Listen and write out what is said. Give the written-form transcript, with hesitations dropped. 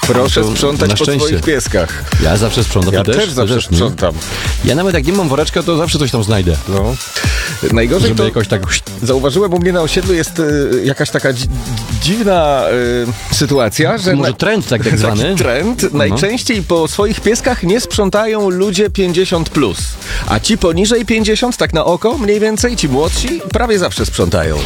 Proszę To sprzątać na po szczęście. swoich pieskach. Ja zawsze sprzątam. Ja Ty też zawsze nie? sprzątam. Ja nawet jak nie mam woreczka, to zawsze coś tam znajdę. No. Najgorzej Żeby to jakoś tak... zauważyłem, u mnie na osiedlu jest jakaś taka dziwna sytuacja, że Może trend tak zwany? taki trend. Najczęściej po swoich pieskach nie sprzątają ludzie 50+, a ci poniżej 50, tak na oko mniej więcej, ci młodsi, prawie zawsze sprzątają.